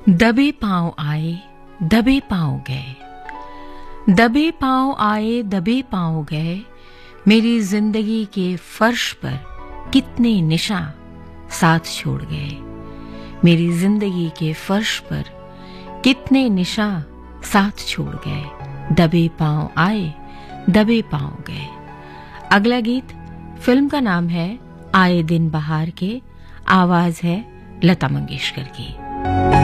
दबे पांव आए दबे पांव गए, दबे पांव आए दबे पांव गए, मेरी जिंदगी के फर्श पर कितने निशान साथ छोड़ गए। मेरी जिंदगी के फर्श पर कितने निशान साथ छोड़ गए। दबे पांव आए दबे पांव गए। अगला गीत फिल्म का नाम है आए दिन बहार के, आवाज है लता मंगेशकर की।